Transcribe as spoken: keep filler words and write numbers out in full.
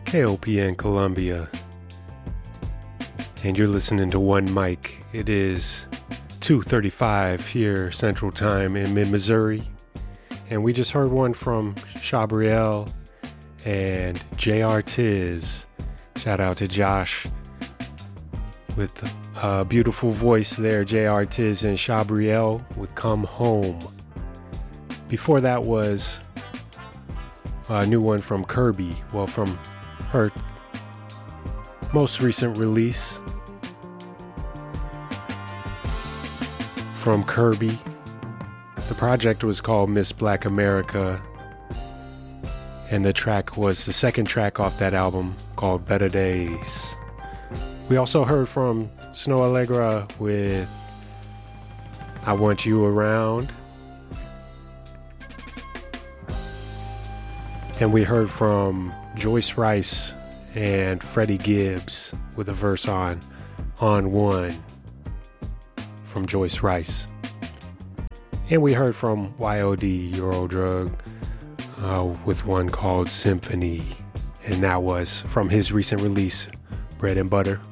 K O P N Columbia, and you're listening to One Mic. It is two thirty-five here Central Time in mid-Missouri, and we just heard one from Shabriel and J R Tiz. Shout out to Josh with a beautiful voice there, J R Tiz and Shabriel with Come Home. Before that was a new one from Kirby, well, from her most recent release from Kirby. The project was called Miss Black America, and the track was the second track off that album called Better Days. We also heard from Snow Allegra with I Want You Around. And we heard from Joyce Rice and Freddie Gibbs with a verse on On One from Joyce Rice. And we heard from Y O D, Eurodrug, uh, with one called Symphony. And that was from his recent release, Bread and Butter.